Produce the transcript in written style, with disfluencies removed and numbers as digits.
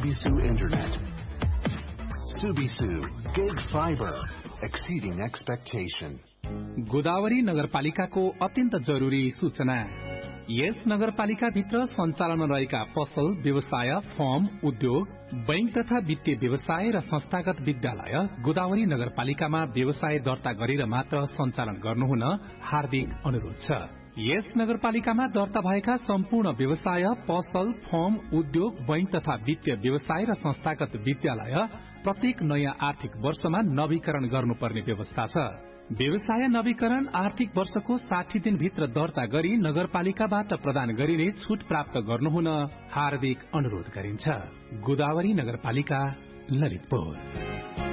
Subisu Internet. Subisu Gig Fiber, exceeding expectation. Godavari नगरपालिकाको अत्यन्त जरुरी सूचना। यस नगरपालिका भित्र सञ्चालनमा रहेका पसल, व्यवसाय, फर्म, उद्योग, बैंक तथा वित्तीय व्यवसाय र संस्थागत विद्यालय गोदावरी नगरपालिकामा व्यवसाय दर्ता गरेर मात्र सञ्चालन गर्नुहुन हार्दिक अनुरोध छ। यस नगरपालिकामा दर्ता भएका सम्पूर्ण व्यवसाय, पसल, फर्म, उद्योग, बैंक तथा वित्तीय व्यवसाय र संस्थागत विद्यालय प्रत्येक नयाँ आर्थिक वर्षमा नवीकरण गर्नुपर्ने व्यवस्था छ। व्यवसाय नवीकरण आर्थिक वर्षको 60 दिन भित्र दर्ता गरी नगरपालिकाबाट प्रदान गरिने छूट प्राप्त गर्नुहुन हार्दिक अनुरोध गरिन्छ। गोदावरी नगरपालिका, ललितपुर।